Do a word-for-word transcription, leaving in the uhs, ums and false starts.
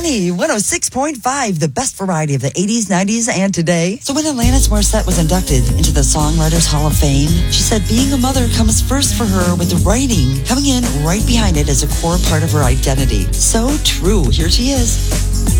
Money, one oh six point five, the best variety of the eighties, nineties, and today. So when Alanis Morissette was inducted into the Songwriters Hall of Fame, she said being a mother comes first for her, with the writing coming in right behind it as a core part of her identity. So true. Here she is.